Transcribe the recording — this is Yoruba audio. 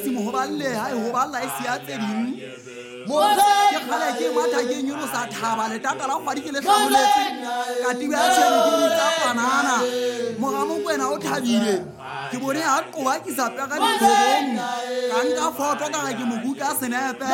mosebetsi mo ho balleha ho balla e sia tse ding ke kgale ke matha ke nyolosa thaba le tata la kgwadi ke le hlabuletse ka tiba ya tshwere ke tsa panana Moramokwena o thabile ke bone ha qoba ke sa pega dikgobong ka nka foto ka ga ke mo buka senepe